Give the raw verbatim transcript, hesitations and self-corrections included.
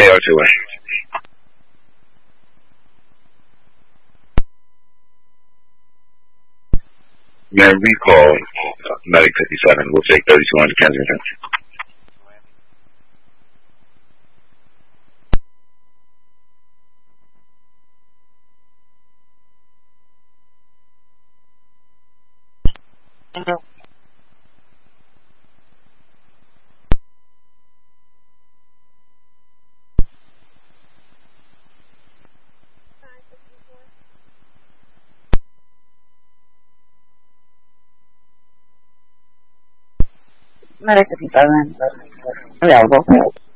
A R two A. Man, recall uh, Medic fifty-seven. We'll take thirty-two hundred Kensington. Medic fifty-seven. Available.